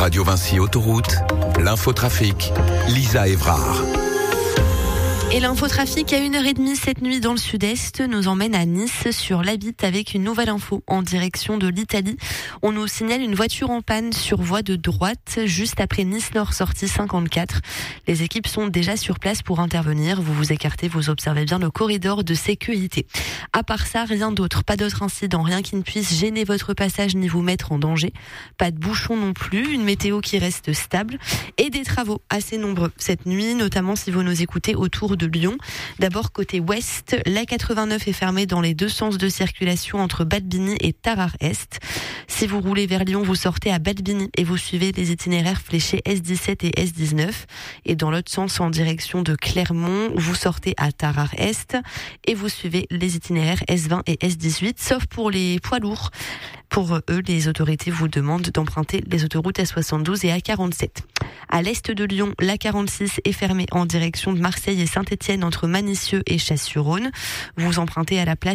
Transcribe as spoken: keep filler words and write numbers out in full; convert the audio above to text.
Radio Vinci Autoroute, l'infotrafic, Lisa Évrard. Et l'infotrafic à une heure trente cette nuit dans le sud-est nous emmène à Nice sur l'Habite avec une nouvelle info en direction de l'Italie. On nous signale une voiture en panne sur voie de droite juste après Nice-Nord sortie cinquante-quatre. Les équipes sont déjà sur place pour intervenir. Vous vous écartez, vous observez bien le corridor de sécurité. À part ça, rien d'autre. Pas d'autre incident, rien qui ne puisse gêner votre passage ni vous mettre en danger. Pas de bouchons non plus, une météo qui reste stable et des travaux assez nombreux cette nuit, notamment si vous nous écoutez autour de Lyon. D'abord côté ouest, l'A quatre-vingt-neuf est fermée dans les deux sens de circulation entre Balbini et Tarare-Est. Si vous roulez vers Lyon, vous sortez à Balbini et vous suivez les itinéraires fléchés S dix-sept et S dix-neuf. Et dans l'autre sens, en direction de Clermont, vous sortez à Tarare-Est et vous suivez les itinéraires S vingt et S dix-huit, sauf pour les poids lourds. Pour eux, les autorités vous demandent d'emprunter les autoroutes A soixante-douze et A quarante-sept. À l'est de Lyon, l'A quarante-six est fermée en direction de Marseille et Saint-Étienne entre Manicieux et Chasse-sur-Rhône. Vous empruntez à la place